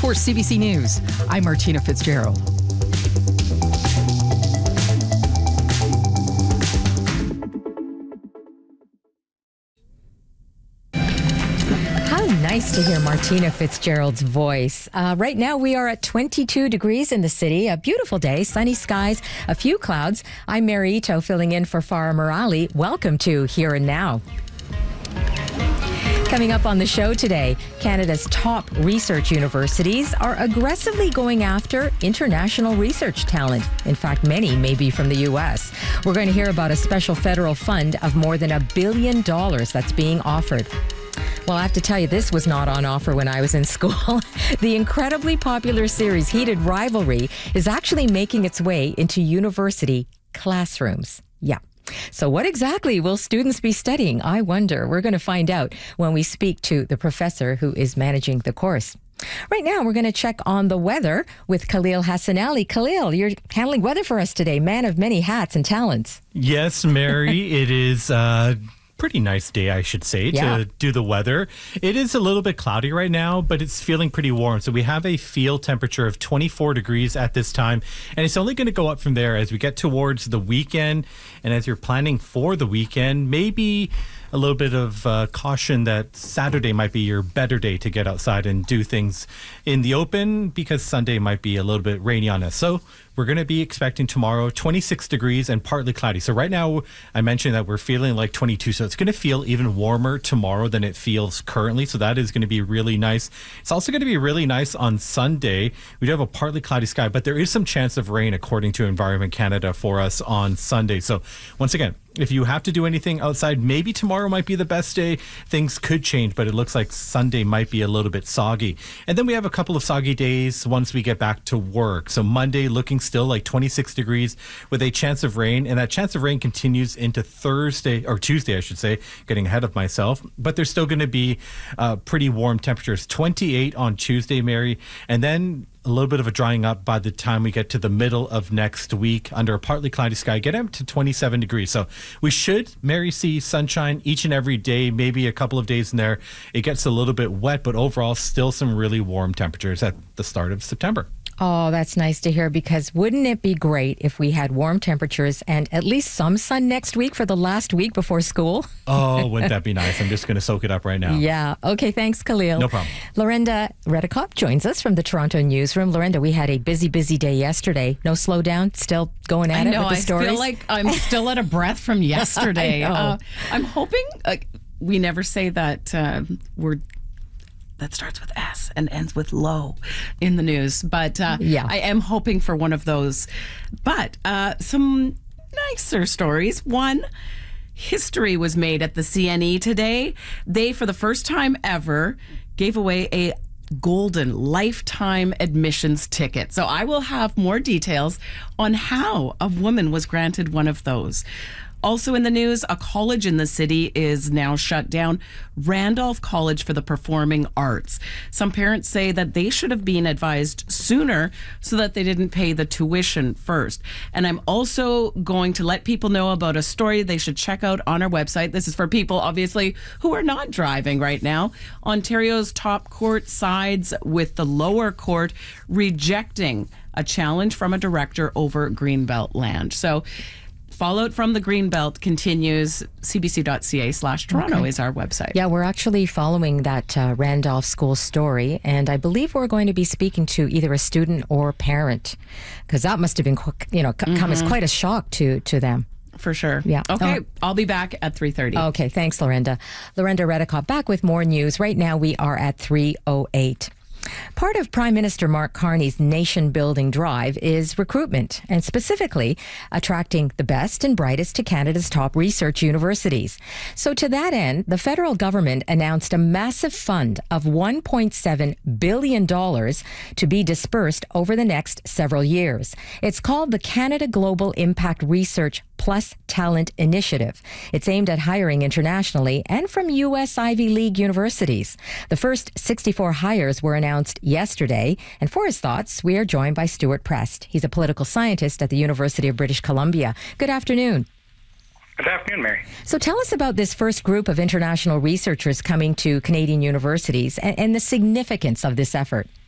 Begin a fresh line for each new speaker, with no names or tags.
For CBC News, I'm Martina Fitzgerald.
Nice to hear Martina Fitzgerald's voice. Right now we are at 22 degrees in the city. A beautiful day, sunny skies, a few clouds. I'm Mary Ito filling in for Farah Morali. Welcome to Here and Now. Coming up on the show today, Canada's top research universities are aggressively going after international research talent. In fact, many may be from the U.S. We're going to hear about a special federal fund of more than $1 billion that's being offered. Well, I have to tell you, this was not on offer when I was in school. The incredibly popular series Heated Rivalry is actually making its way into university classrooms. Yeah. So what exactly will students be studying? I wonder. We're going to find out when we speak to the professor who is managing the course. Right now, we're going to check on the weather with Khalil Hassanali. Khalil, you're handling weather for us today. Man of many hats and talents.
Yes, Mary, it is pretty nice day, I should say, to do the weather. It is a little bit cloudy right now, but it's feeling pretty warm. So we have a field temperature of 24 degrees at this time, and it's only going to go up from there as we get towards the weekend. And as you're planning for the weekend, maybe a little bit of caution that Saturday might be your better day to get outside and do things in the open, because Sunday might be a little bit rainy on us. So we're going to be expecting tomorrow 26 degrees and partly cloudy. So right now I mentioned that we're feeling like 22. So it's going to feel even warmer tomorrow than it feels currently. So that is going to be really nice. It's also going to be really nice on Sunday. We do have a partly cloudy sky, but there is some chance of rain according to Environment Canada for us on Sunday. So once again, if you have to do anything outside, maybe tomorrow might be the best day. Things could change, but it looks like Sunday might be a little bit soggy. And then we have a couple of soggy days once we get back to work. So Monday looking still like 26 degrees with a chance of rain. And that chance of rain continues into Thursday, or Tuesday, I should say, getting ahead of myself. But there's still going to be pretty warm temperatures. 28 on Tuesday, Mary. And then a little bit of a drying up by the time we get to the middle of next week under a partly cloudy sky, get up to 27 degrees. So we should, Mary, see sunshine each and every day, maybe a couple of days in there. It gets a little bit wet, but overall still some really warm temperatures at the start of September.
Oh, that's nice to hear, because wouldn't it be great if we had warm temperatures and at least some sun next week for the last week before school?
Oh, wouldn't that be nice? I'm just going to soak it up right now.
Yeah. Okay, thanks, Khalil.
No problem.
Lorenda Redekop joins us from the Toronto newsroom. Lorenda, we had a busy day yesterday. No slowdown, still going at it with the stories?
I feel like I'm still out of breath from yesterday. I'm hoping, we never say that that starts with S and ends with low in the news. But I am hoping for one of those. But some nicer stories. One, history was made at the CNE today. They, for the first time ever, gave away a golden lifetime admissions ticket. So I will have more details on how a woman was granted one of those. Also in the news, a college in the city is now shut down, Randolph College for the Performing Arts. Some parents say that they should have been advised sooner so that they didn't pay the tuition first. And I'm also going to let people know about a story they should check out on our website. This is for people, obviously, who are not driving right now. Ontario's top court sides with the lower court rejecting a challenge from a director over Greenbelt land. So fallout from the Greenbelt continues. cbc.ca/Toronto is our website.
Yeah, we're actually following that Randolph School story, and I believe we're going to be speaking to either a student or parent, because that must have been, come as quite a shock to them.
For sure.
Yeah.
Okay, I'll be back at 3:30.
Okay, thanks, Lorenda. Lorenda Redekop back with more news. Right now we are at 3:08. Part of Prime Minister Mark Carney's nation-building drive is recruitment, and specifically attracting the best and brightest to Canada's top research universities. So to that end, the federal government announced a massive fund of $1.7 billion to be dispersed over the next several years. It's called the Canada Global Impact Research Plus Talent Initiative. It's aimed at hiring internationally and from U.S. Ivy League universities. The first 64 hires were announced yesterday. And for his thoughts, we are joined by Stuart Prest. He's a political scientist at the University of British Columbia. Good afternoon.
Good afternoon, Mary.
So tell us about this first group of international researchers coming to Canadian universities and the significance of this effort.